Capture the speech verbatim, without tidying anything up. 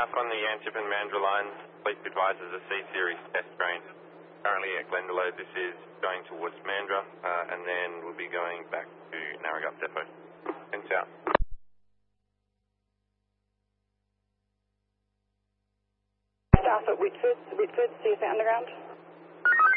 Staff on the Antip and Mandurah lines, please advise as a C-Series test train. Currently at Glendalough, this is going towards Mandurah, uh, and then we'll be going back to Narragaff Depot and south. Staff at Whitford, Whitford, C S A Underground.